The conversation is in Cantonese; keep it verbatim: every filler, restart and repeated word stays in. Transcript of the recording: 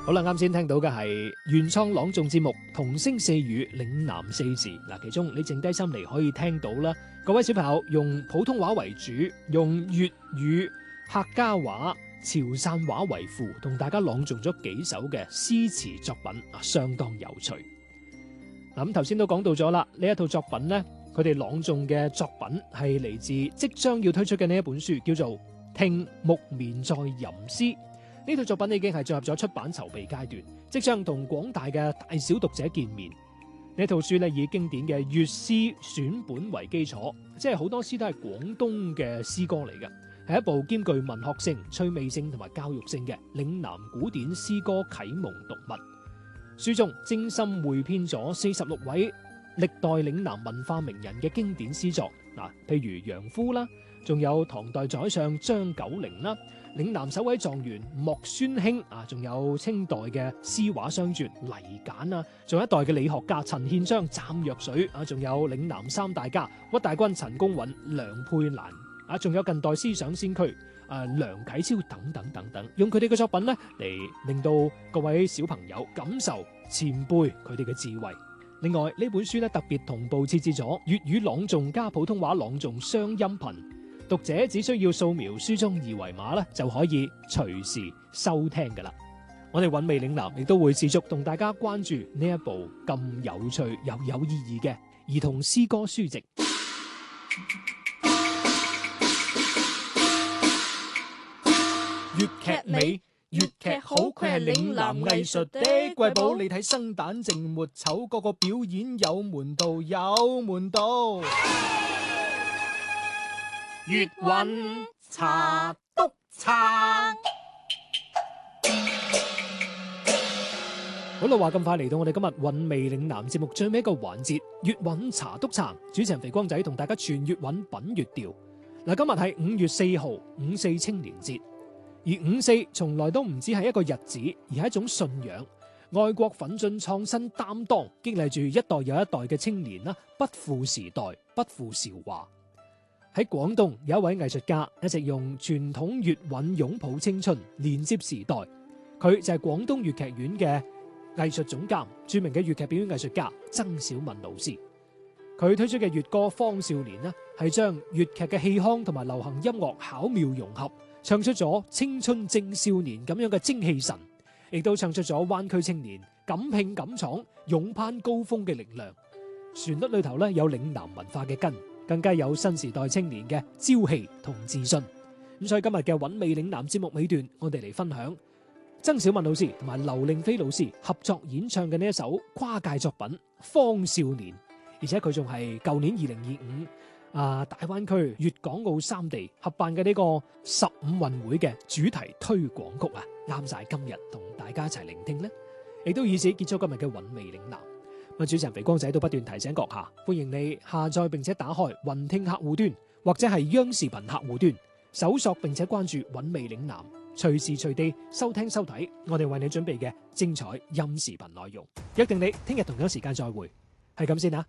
好啦，啱先聽到嘅係原創朗誦節目《同聲四語嶺南四時》嗱，其中你靜低心嚟可以聽到啦。各位小朋友用普通話為主，用粵語、客家話、潮汕話為輔，同大家朗誦咗幾首嘅詩詞作品啊，相當有趣。嗱，咁頭先都講到咗啦，呢一套作品呢，佢哋朗誦嘅作品係嚟自即將要推出嘅呢一本書，叫做《聽木棉在吟詩》。呢套作品已經係進入咗出版籌備階段，即將同廣大嘅大小讀者見面。呢套書咧以經典嘅粵詩選本為基礎，即係好多詩都係廣東嘅詩歌嚟嘅，係一部兼具文學性、趣味性同埋教育性嘅嶺南古典詩歌啟蒙讀物。書中精心匯編咗四十六位歷代嶺南文化名人嘅經典詩作，嗱，譬如楊夫啦，仲有唐代宰相張九齡啦，嶺南首位狀元莫宣興啊，仲有清代嘅詩畫雙絕黎簡啊，仲有一代嘅理學家陳憲章、湛若水啊，仲有嶺南三大家屈大均、陳公允、梁佩蘭啊，仲有近代思想先驅啊梁啟超等等等等，用佢哋嘅作品咧嚟令到各位小朋友感受前輩佢哋嘅智慧。另外呢本書咧特別同步設置咗粵語朗誦加普通話朗誦雙音頻。讀者只需要掃描書中二維碼咧，就可以隨時收聽噶啦。我哋韻味嶺南亦都會持續同大家關注呢一部咁有趣又有意義嘅兒童詩歌書籍。粵劇美，粵劇好，佢係嶺南藝術的瑰寶。你睇生旦淨末丑，個個表演有門道，有門道。 粵韻茶篤撐， 好啦，話咁快嚟到我哋今日韻味嶺南節目最尾一個環節，粵韻茶篤撐。主持人肥光仔同大家傳粵韻品粵調。嗱，今日係五月四號，五四青年節，而五四從來都唔只係一個日子，而係一種信仰。愛國奮進創新擔當，激勵住一代又一代嘅青年啦，不負時代，不負韶華。喺廣東有一位藝術家，一直用傳統粵韻擁抱青春，連接時代。佢就係廣東粵劇院嘅藝術總監，著名嘅粵劇表演藝術家曾小文老師。佢推出嘅粵歌《方少年》呢，係將粵劇嘅氣腔同埋流行音樂巧妙融合，唱出咗青春正少年咁樣嘅精氣神，亦都唱出咗灣區青年敢拼敢闖、勇攀高峰嘅力量。旋律裏頭呢，有嶺南文化嘅根，更加有新時代青年嘅朝氣同自信。咁所以今日嘅韻味嶺南節目尾段，我哋嚟分享曾小文老師同埋劉令飛老師合作演唱嘅呢一首跨界作品《方少年》，而且佢仲係舊年二零二五啊大灣區粵港澳三地合辦嘅呢個十五運會嘅主題推廣曲啊，啱晒今日同大家一齊聆聽呢，亦都以此結束今日嘅韻味嶺南。主持人肥光仔都不斷提醒閣下，歡迎你下載並且打開雲聽客戶端或者係央視頻客戶端，搜索並且關注韻味嶺南，隨時隨地收聽收睇我哋為你準備嘅精彩音視頻內容。約定你聽日同樣時間再會，係咁先啊！